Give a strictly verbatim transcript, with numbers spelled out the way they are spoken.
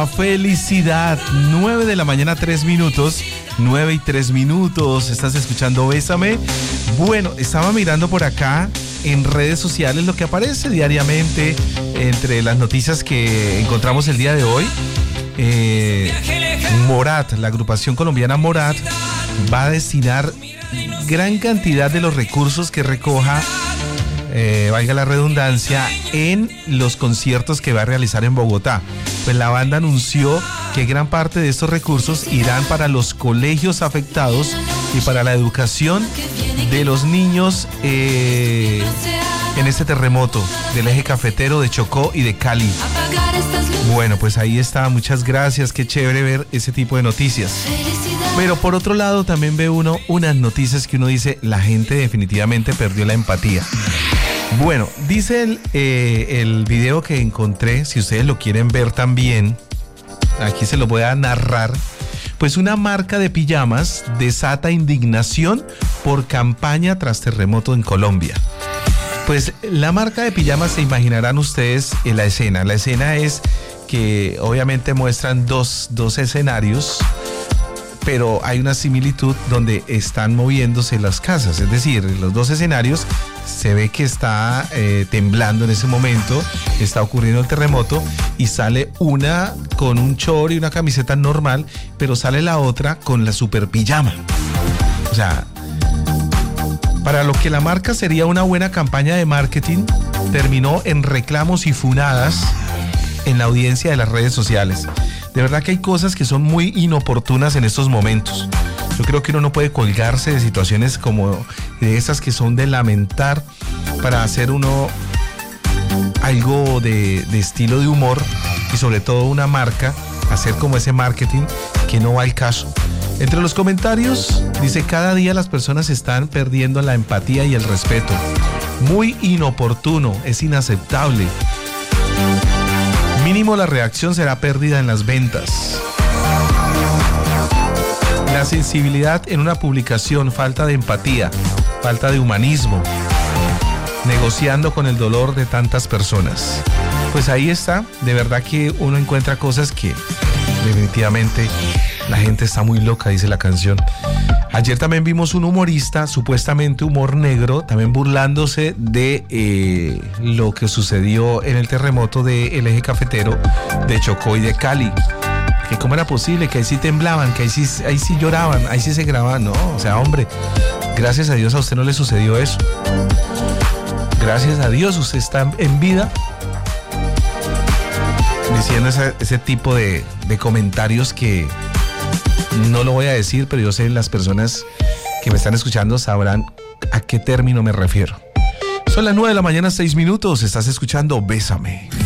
Felicidad, nueve de la mañana, tres minutos, nueve y tres minutos, estás escuchando Bésame. Bueno, estaba mirando por acá en redes sociales lo que aparece diariamente entre las noticias que encontramos el día de hoy. eh, Morat, la agrupación colombiana Morat, va a destinar gran cantidad de los recursos que recoja, Eh, valga la redundancia, en los conciertos que va a realizar en Bogotá. Pues la banda anunció que gran parte de estos recursos irán para los colegios afectados y para la educación de los niños eh, en este terremoto del eje cafetero de Chocó y de Cali. Bueno, pues ahí está, muchas gracias, qué chévere ver ese tipo de noticias. Pero por otro lado también ve uno unas noticias que uno dice, la gente definitivamente perdió la empatía. Bueno, dice el, eh, el video que encontré, si ustedes lo quieren ver también, aquí se lo voy a narrar. Pues una marca de pijamas desata indignación por campaña tras terremoto en Colombia. Pues la marca de pijamas, se imaginarán ustedes en la escena. La escena es que obviamente muestran dos, dos escenarios, pero hay una similitud donde están moviéndose las casas. Es decir, los dos escenarios se ve que está eh, temblando en ese momento, está ocurriendo el terremoto y sale una con un short y una camiseta normal, pero sale la otra con la super pijama. O sea, para lo que la marca sería una buena campaña de marketing, terminó en reclamos y funadas en la audiencia de las redes sociales. De verdad que hay cosas que son muy inoportunas en estos momentos. Yo creo que uno no puede colgarse de situaciones como de esas que son de lamentar para hacer uno algo de, de estilo de humor, y sobre todo una marca, hacer como ese marketing que no va al caso. Entre los comentarios dice: cada día las personas están perdiendo la empatía y el respeto. Muy inoportuno, es inaceptable. Mínimo la reacción será pérdida en las ventas. La sensibilidad en una publicación, falta de empatía, falta de humanismo, negociando con el dolor de tantas personas. Pues ahí está, de verdad que uno encuentra cosas que definitivamente la gente está muy loca, dice la canción. Ayer también vimos un humorista, supuestamente humor negro, también burlándose de eh, lo que sucedió en el terremoto del eje cafetero de Chocó y de Cali. Que cómo era posible, que ahí sí temblaban, que ahí sí, ahí sí lloraban, ahí sí se grababan. No, o sea, hombre, gracias a Dios a usted no le sucedió eso. Gracias a Dios usted está en vida, diciendo ese, ese tipo de, de comentarios que no lo voy a decir, pero yo sé las personas que me están escuchando sabrán a qué término me refiero. Son las nueve de la mañana, seis minutos, estás escuchando Bésame.